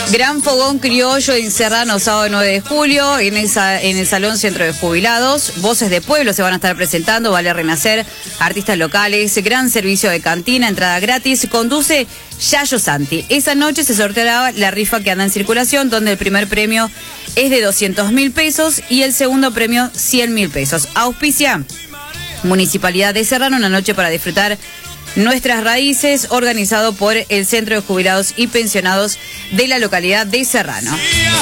Gran fogón criollo en Serrano, sábado 9 de julio, en el Salón Centro de Jubilados. Voces de pueblo se van a estar presentando, Vale Renacer, artistas locales, gran servicio de cantina, entrada gratis, conduce Yayo Santi. Esa noche se sorteará la rifa que anda en circulación, donde el primer premio es de 200.000 pesos y el segundo premio 100.000 pesos. Auspicia Municipalidad de Serrano, una noche para disfrutar nuestras raíces, organizado por el Centro de Jubilados y Pensionados de la localidad de Serrano.